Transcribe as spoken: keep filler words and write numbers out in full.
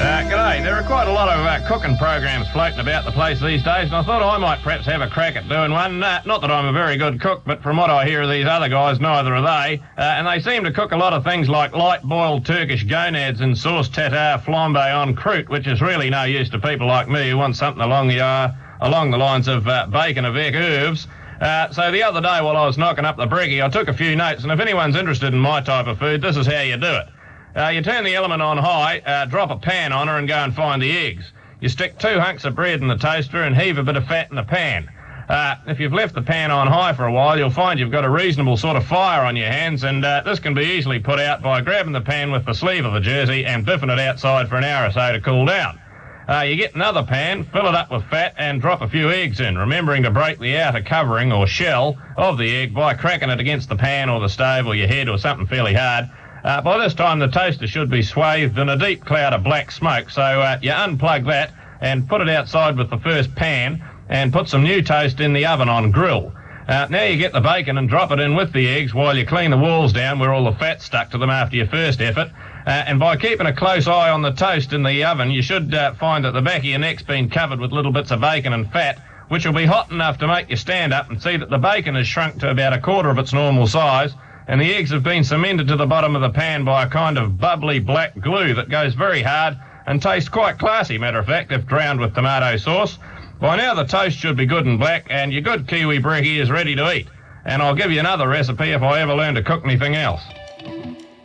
Uh, g'day. There are quite a lot of uh, cooking programs floating about the place these days, and I thought I might perhaps have a crack at doing one. Uh, not that I'm a very good cook, but from what I hear of these other guys, neither are they. Uh, and they seem to cook a lot of things like light-boiled Turkish gonads in sauce tartare flambe en croûte, which is really no use to people like me who want something along the uh, along the lines of uh, bacon avec herbs. Uh, so the other day while I was knocking up the brekkie, I took a few notes, and if anyone's interested in my type of food, this is how you do it. Uh, you turn the element on high, uh, drop a pan on her and go and find the eggs. You stick two hunks of bread in the toaster and heave a bit of fat in the pan. Uh, if you've left the pan on high for a while, you'll find you've got a reasonable sort of fire on your hands, and uh, this can be easily put out by grabbing the pan with the sleeve of the jersey and biffing it outside for an hour or so to cool down. Uh, you get another pan, fill it up with fat and drop a few eggs in, remembering to break the outer covering or shell of the egg by cracking it against the pan or the stove or your head or something fairly hard. Uh, by this time, the toaster should be swathed in a deep cloud of black smoke, so uh, you unplug that and put it outside with the first pan and put some new toast in the oven on grill. Uh, now you get the bacon and drop it in with the eggs while you clean the walls down where all the fat stuck to them after your first effort. Uh, and by keeping a close eye on the toast in the oven, you should uh, find that the back of your neck's been covered with little bits of bacon and fat, which will be hot enough to make you stand up and see that the bacon has shrunk to about a quarter of its normal size, and the eggs have been cemented to the bottom of the pan by a kind of bubbly black glue that goes very hard and tastes quite classy, matter of fact, if drowned with tomato sauce. By now the toast should be good and black, and your good Kiwi brekkie is ready to eat. And I'll give you another recipe if I ever learn to cook anything else.